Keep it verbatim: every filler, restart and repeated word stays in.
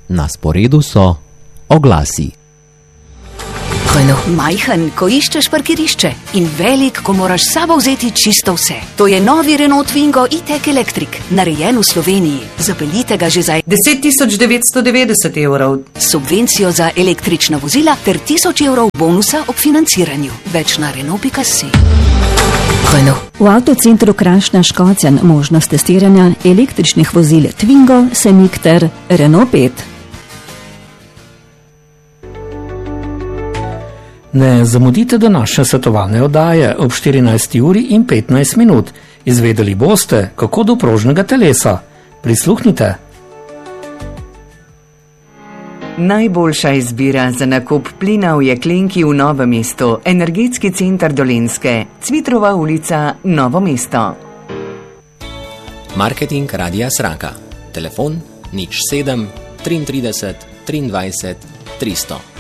Na sporedu so oglasi. Majhen, ko iščeš parkirišče, in velik, ko moraš s sabo vzeti čisto vse. To je novi Renault Twingo e-tech Electric, narejen v Sloveniji. Zapeljite ga že za deset tisoč devetsto devetdeset evrov. Subvencijo za električna vozila ter tisoč evrov bonusa ob financiranju. Več na Renault pika si. V avtocentru Krašna Škocjan možnost testiranja električnih vozil Twingo, Semik ter Renault pet. Ne zamudite današnje svetovalne oddaje ob štirinajsti uri in petnajst minut. Izvedeli boste, kako do prožnega telesa. Prisluhnite. Najboljša izbira za nakup plina v jeklenki v Novem mestu. Energetski center Dolenjske. Cvitrova ulica, Novo mesto. Marketing Radia Sraka. Telefon nič sedem trideset tri dvajset tristo.